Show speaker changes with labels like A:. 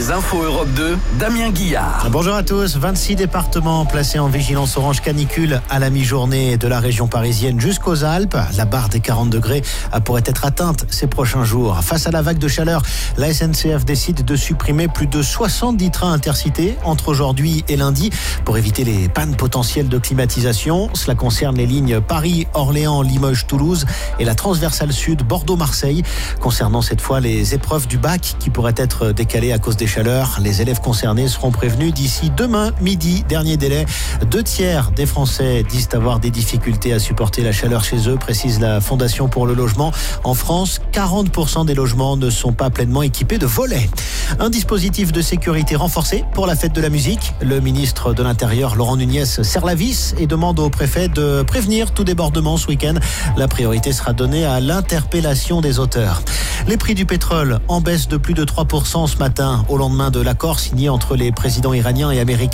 A: Les infos Europe 2, Damien Guillard.
B: Bonjour à tous. 26 départements placés en vigilance orange canicule à la mi-journée de la région parisienne jusqu'aux Alpes. La barre des 40 degrés pourrait être atteinte ces prochains jours. Face à la vague de chaleur, la SNCF décide de supprimer plus de 70 trains intercités entre aujourd'hui et lundi pour éviter les pannes potentielles de climatisation. Cela concerne les lignes Paris, Orléans, Limoges, Toulouse et la transversale sud Bordeaux-Marseille. Concernant cette fois les épreuves du bac qui pourraient être décalées à cause des chaleurs, les élèves concernés seront prévenus d'ici demain midi. Dernier délai. 2/3 des Français disent avoir des difficultés à supporter la chaleur chez eux, précise la Fondation pour le logement. En France, 40% des logements ne sont pas pleinement équipés de volets. Un dispositif de sécurité renforcé pour la fête de la musique. Le ministre de l'Intérieur, Laurent Nunez, serre la vis et demande au préfet de prévenir tout débordement ce week-end. La priorité sera donnée à l'interpellation des auteurs. Les prix du pétrole en baisse de plus de 3% ce matin, au lendemain de l'accord signé entre les présidents iraniens et américains.